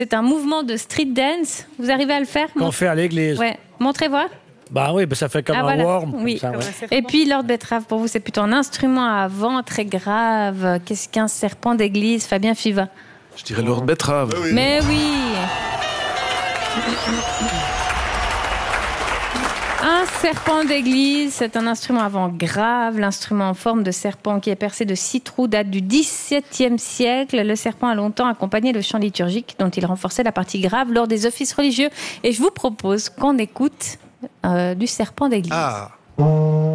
C'est un mouvement de street dance. Vous arrivez à le faire? Qu'on fait à l'église. Ouais. Montrez voir. Bah oui, ça fait comme un voilà. worm. Oui. Ça, ouais. Et puis, Lord Betrave, pour vous, c'est plutôt un instrument à vent très grave. Qu'est-ce qu'un serpent d'église, Fabien Fiva? Je dirais Lord Betrave. Mais oui. Un serpent d'église, c'est un instrument à vent grave. L'instrument en forme de serpent qui est percé de 6 trous date du XVIIe siècle. Le serpent a longtemps accompagné le chant liturgique dont il renforçait la partie grave lors des offices religieux. Et je vous propose qu'on écoute du serpent d'église. Ah.